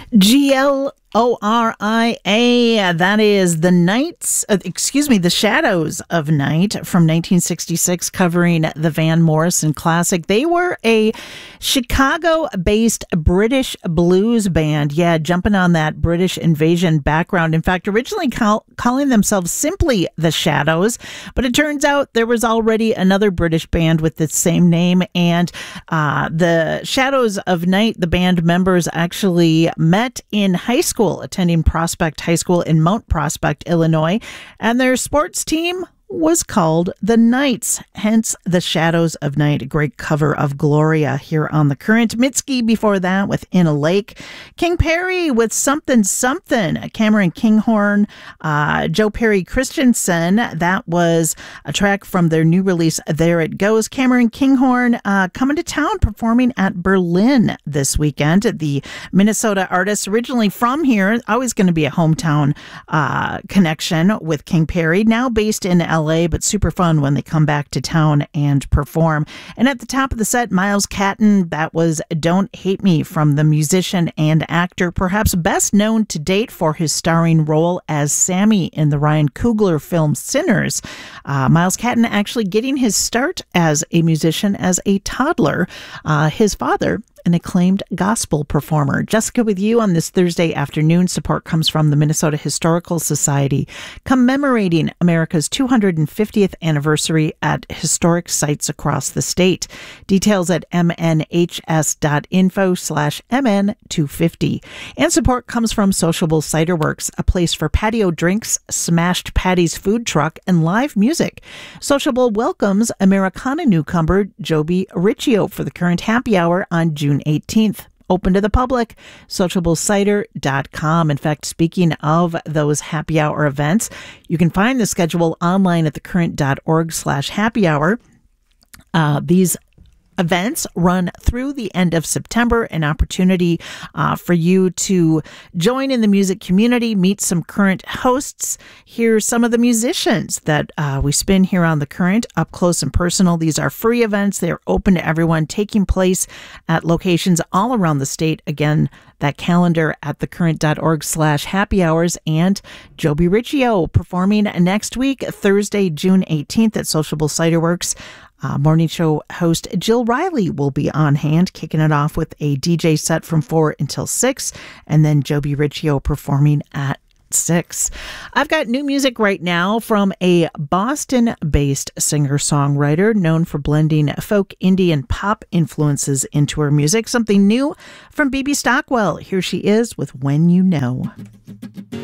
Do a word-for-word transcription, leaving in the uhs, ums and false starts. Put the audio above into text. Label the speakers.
Speaker 1: G L O R I A, that is The Nights, uh, excuse me, The Shadows of Night from nineteen sixty-six, covering the Van Morrison classic. They were a Chicago-based British blues band, yeah, jumping on that British invasion background. In fact, originally call, calling themselves simply The Shadows, but it turns out there was already another British band with the same name, and uh, The Shadows of Night, the band members actually met in high school, attending Prospect High School in Mount Prospect, Illinois, and their sports team was called the Knights, hence The Shadows of Night, a great cover of Gloria here on The Current. Mitski before that with In a Lake. King Perry with Something Something. Cameron Kinghorn, uh, Joe Perry Christensen. That was a track from their new release, There It Goes. Cameron Kinghorn uh, coming to town, performing at Berlin this weekend. The Minnesota artist, originally from here, always going to be a hometown uh, connection with King Perry, now based in L A, but super fun when they come back to town and perform. And at the top of the set, Miles Catton, that was Don't Hate Me from the musician and actor, perhaps best known to date for his starring role as Sammy in the Ryan Coogler film Sinners. Uh, Miles Catton actually getting his start as a musician as a toddler. Uh, his father, an acclaimed gospel performer. Jessica with you on this Thursday afternoon. Support comes from the Minnesota Historical Society, commemorating America's two hundred fiftieth anniversary at historic sites across the state. Details at mnhs.info slash mn250. And support comes from Sociable Cider Works, a place for patio drinks, Smashed Patty's food truck, and live music. Sociable welcomes Americana newcomer Joby Riccio for the Current happy hour on June eighteenth. Open to the public, sociable cider dot com. In fact, speaking of those happy hour events, you can find the schedule online at thecurrent.org slash happy hour. Uh, these events run through the end of September, an opportunity uh, for you to join in the music community, meet some current hosts, hear some of the musicians that uh, we spin here on The Current up close and personal. These are free events. They're open to everyone, taking place at locations all around the state. Again, that calendar at thecurrent.org slash happy hours. And Joby Riccio performing next week, Thursday, June eighteenth at Sociable Cider Works. Uh, morning show host Jill Riley will be on hand, kicking it off with a D J set from four until six, and then Joby Riccio performing at six. I've got new music right now from a Boston-based singer-songwriter known for blending folk, indie, and pop influences into her music. Something new from Bebe Stockwell. Here she is with When You Know.